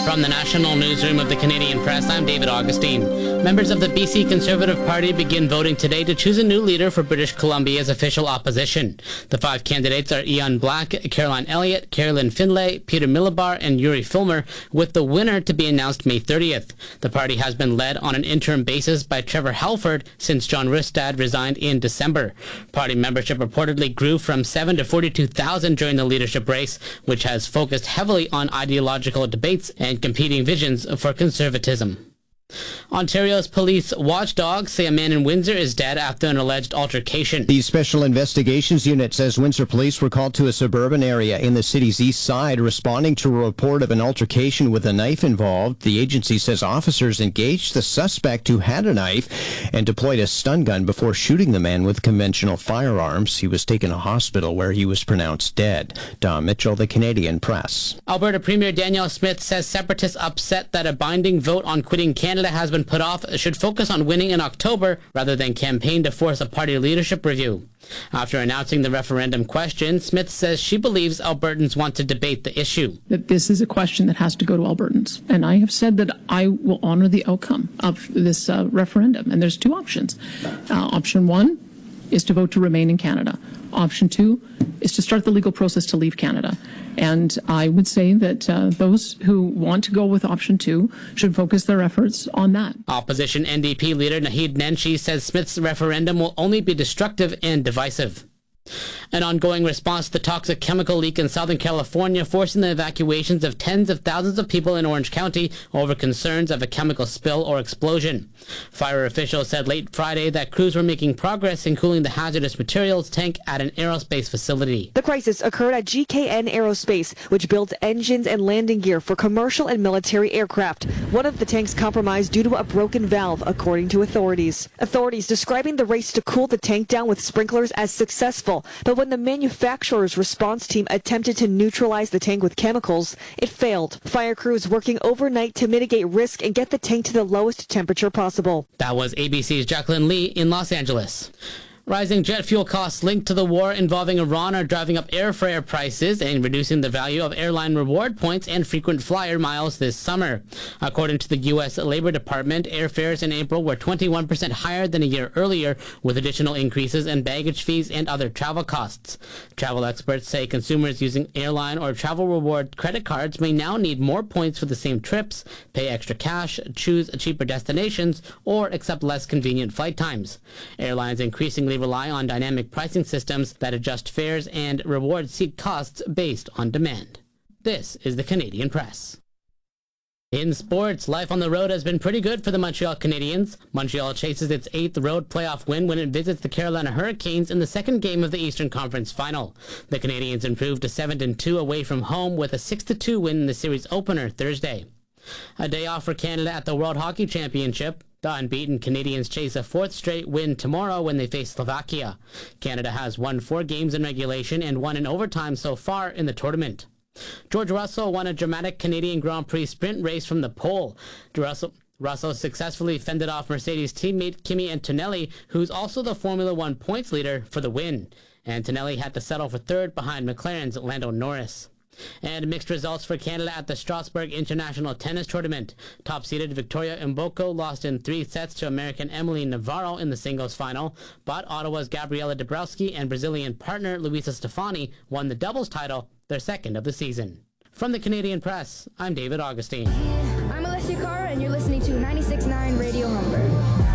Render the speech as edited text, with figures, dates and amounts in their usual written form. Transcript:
From the national newsroom of the Canadian Press, I'm David Augustine. Members of the BC Conservative Party begin voting today to choose a new leader for British Columbia's official opposition. The 5 candidates are Ian Black, Caroline Elliott, Carolyn Finlay, Peter Millibar, and Yuri Filmer, with the winner to be announced May 30th. The party has been led on an interim basis by Trevor Halford since John Rustad resigned in December. Party membership reportedly grew from 7 to 42,000 during the leadership race, which has focused heavily on ideological debates and competing visions for conservatism. Ontario's police watchdogs say a man in Windsor is dead after an alleged altercation. The Special Investigations Unit says Windsor police were called to a suburban area in the city's east side responding to a report of an altercation with a knife involved. The agency says officers engaged the suspect who had a knife and deployed a stun gun before shooting the man with conventional firearms. He was taken to hospital where he was pronounced dead. Don Mitchell, the Canadian Press. Alberta Premier Danielle Smith says separatists upset that a binding vote on quitting Canada has been put off should focus on winning in October rather than campaign to force a party leadership review. After announcing the referendum question, Smith says she believes Albertans want to debate the issue. That this is a question that has to go to Albertans. And I have said that I will honor the outcome of this referendum. And there's 2 options. Option 1 is to vote to remain in Canada. Option 2 is to start the legal process to leave Canada. And I would say that those who want to go with option 2 should focus their efforts on that. Opposition NDP leader Naheed Nenshi says Smith's referendum will only be destructive and divisive. An ongoing response to the toxic chemical leak in Southern California, forcing the evacuations of tens of thousands of people in Orange County over concerns of a chemical spill or explosion. Fire officials said late Friday that crews were making progress in cooling the hazardous materials tank at an aerospace facility. The crisis occurred at GKN Aerospace, which builds engines and landing gear for commercial and military aircraft. One of the tanks compromised due to a broken valve, according to authorities. Authorities describing the race to cool the tank down with sprinklers as successful, but when the manufacturer's response team attempted to neutralize the tank with chemicals, it failed. Fire crews working overnight to mitigate risk and get the tank to the lowest temperature possible. That was ABC's Jacqueline Lee in Los Angeles. Rising jet fuel costs linked to the war involving Iran are driving up airfare prices and reducing the value of airline reward points and frequent flyer miles this summer. According to the U.S. Labor Department, airfares in April were 21% higher than a year earlier, with additional increases in baggage fees and other travel costs. Travel experts say consumers using airline or travel reward credit cards may now need more points for the same trips, pay extra cash, choose cheaper destinations, or accept less convenient flight times. Airlines increasingly rely on dynamic pricing systems that adjust fares and reward seat costs based on demand. This is the Canadian Press. In sports, life on the road has been pretty good for the Montreal Canadiens. Montreal chases its 8th road playoff win when it visits the Carolina Hurricanes in the second game of the Eastern Conference Final. The Canadiens improved to 7-2 away from home with a 6-2 win in the series opener Thursday. A day off for Canada at the World Hockey Championship. The unbeaten Canadians chase a 4th straight win tomorrow when they face Slovakia. Canada has won 4 games in regulation and 1 in overtime so far in the tournament. George Russell won a dramatic Canadian Grand Prix sprint race from the pole. Russell successfully fended off Mercedes teammate Kimi Antonelli, who's also the Formula One points leader, for the win. Antonelli had to settle for 3rd behind McLaren's Lando Norris. And mixed results for Canada at the Strasbourg International Tennis Tournament. Top-seeded Victoria Mboko lost in 3 sets to American Emily Navarro in the singles final, but Ottawa's Gabriela Dabrowski and Brazilian partner Luisa Stefani won the doubles title, their 2nd of the season. From the Canadian Press, I'm David Augustine. I'm Alessia Carr, and you're listening to 96.9 Radio Home.